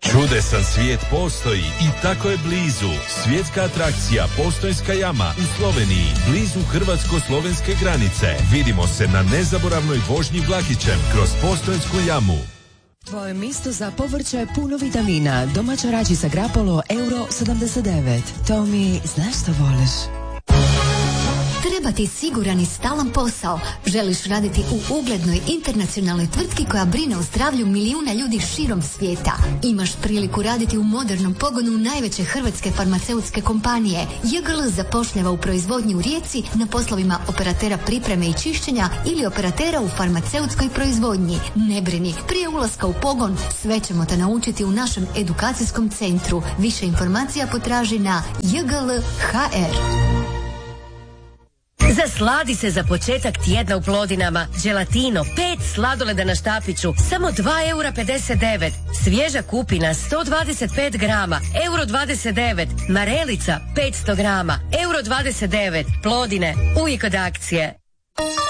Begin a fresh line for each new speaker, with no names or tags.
Čudesan svijet postoji i tako je blizu. Svjetska atrakcija Postojnska jama u Sloveniji, blizu hrvatsko-slovenske granice. Vidimo se na nezaboravnoj vožnji vlakićem kroz Postojnsku jamu.
Tvoje mjesto za povrće puno vitamina. Domaća račica Grapolo, €79. Tomi, znaš što voliš?
Treba ti siguran i stalan posao. Želiš raditi u uglednoj internacionalnoj tvrtki koja brine o zdravlju milijuna ljudi širom svijeta. Imaš priliku raditi u modernom pogonu najveće hrvatske farmaceutske kompanije. JGL zapošljava u proizvodnji u Rijeci na poslovima operatera pripreme i čišćenja ili operatera u farmaceutskoj proizvodnji. Ne brini, prije ulaska u pogon sve ćemo te naučiti u našem edukacijskom centru. Više informacija potraži na JGL.hr.
Zasladi se za početak tjedna u Plodinama. Gelatino, 5 sladoleda na štapiću, samo €2,59. Svježa kupina, 125 grama, €29. Marelica, 500 grama, €29. Plodine, uvijek od akcije.